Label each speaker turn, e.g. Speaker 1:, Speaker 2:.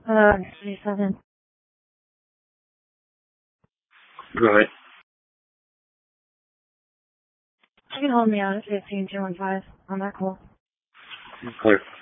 Speaker 1: 37.
Speaker 2: Go ahead.
Speaker 1: You can hold me out at 15215. I'm that cool.
Speaker 2: Clear.